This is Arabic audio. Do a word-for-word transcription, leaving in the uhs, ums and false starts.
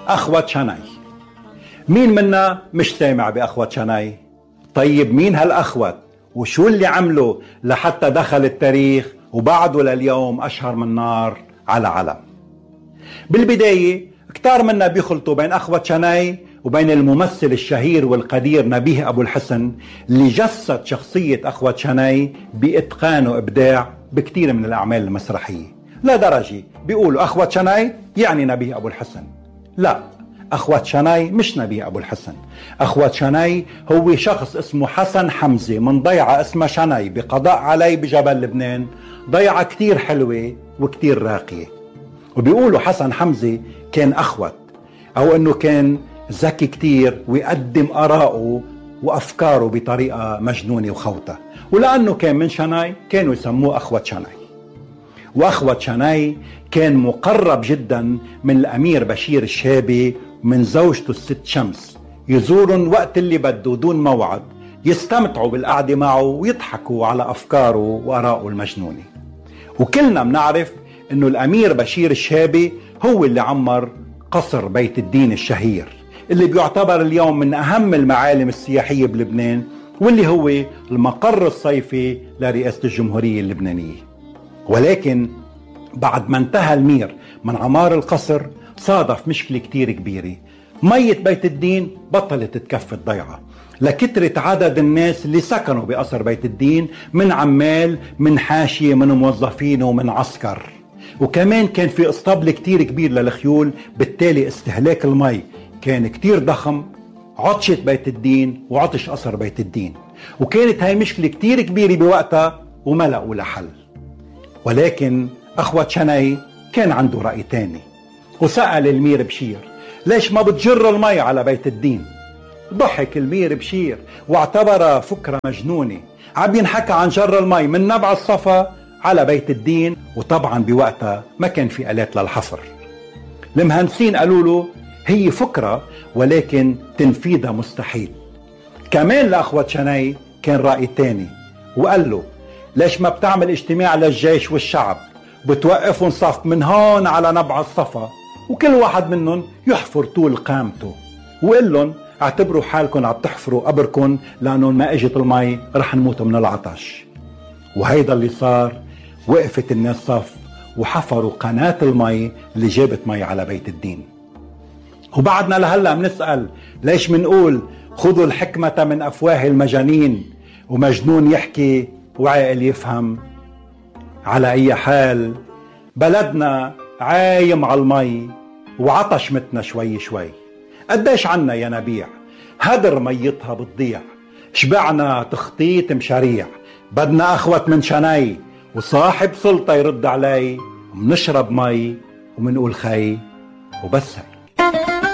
أخوة شناي. مين منا مش سامع بأخوة شناي؟ طيب مين هالأخوة وشو اللي عملوا لحتى دخل التاريخ وبعده لليوم أشهر من نار على علم؟ بالبداية كتار منا بيخلطوا بين أخوة شناي وبين الممثل الشهير والقدير نبيه أبو الحسن اللي جسد شخصية أخوة شناي بإتقان وإبداع بكتير من الأعمال المسرحية، لدرجة بيقولوا أخوة شناي يعني نبيه أبو الحسن. لا، أخوة شناي مش نبيه أبو الحسن. أخوة شناي هو شخص اسمه حسن حمزة من ضيعة اسمها شناي بقضاء علي بجبل لبنان، ضيعة كتير حلوة وكتير راقية. وبيقولوا حسن حمزة كان أخوت، أو أنه كان ذكي كتير ويقدم آراءه وأفكاره بطريقة مجنونة وخوتة، ولأنه كان من شناي كانوا يسموه أخوة شناي. وأخوة شناي كان مقرب جدا من الأمير بشير الشابي من زوجته الست شمس، يزورن وقت اللي بده دون موعد، يستمتعوا بالقعدة معه ويضحكوا على أفكاره وآراءه المجنونة. وكلنا بنعرف أنه الأمير بشير الشابي هو اللي عمر قصر بيت الدين الشهير اللي بيعتبر اليوم من أهم المعالم السياحية بلبنان، واللي هو المقر الصيفي لرئاسة الجمهورية اللبنانية. ولكن بعد ما انتهى المير من عمار القصر صادف مشكلة كتير كبيرة. مية بيت الدين بطلت تكفي الضيعة لكترة عدد الناس اللي سكنوا بقصر بيت الدين، من عمال، من حاشية، من موظفين، ومن عسكر. وكمان كان في اسطبل كتير كبير للخيول، بالتالي استهلاك المي كان كتير ضخم. عطشت بيت الدين وعطش قصر بيت الدين، وكانت هاي مشكلة كتير كبيرة بوقتها وما لقوا لها حل. ولكن أخوة شناي كان عنده رأي تاني، وسأل المير بشير ليش ما بتجر المي على بيت الدين؟ ضحك المير بشير واعتبرها فكرة مجنونة، عم ينحكى عن جر المي من نبع الصفا على بيت الدين، وطبعا بوقتها ما كان في آلات للحفر. المهندسين قالوا له هي فكرة ولكن تنفيذها مستحيل. كمان لأخوة شناي كان رأي تاني، وقال له ليش ما بتعمل اجتماع للجيش والشعب، بتوقفهم صف من هون على نبع الصفا، وكل واحد منهم يحفر طول قامته، وقال لهم اعتبروا حالكم عم تحفروا قبركم، لأنه ما اجت المي رح نموت من العطش. وهيدا اللي صار، وقفت الناس صف وحفروا قناة المي اللي جابت مي على بيت الدين. وبعدنا لهلا بنسأل ليش منقول خذوا الحكمة من أفواه المجانين، ومجنون يحكي وعاقل يفهم. على أي حال بلدنا عايم على المي وعطش متنا شوي شوي. قديش عنا يا نبيع هدر ميتها بتضيع، شبعنا تخطيط مشاريع، بدنا أخوة من شناي وصاحب سلطة يرد علي، ومنشرب مي ومنقول خي وبس.